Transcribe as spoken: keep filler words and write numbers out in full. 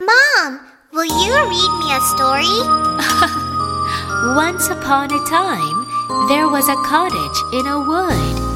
Mom, will you read me a story? Once upon a time, there was a cottage in a wood.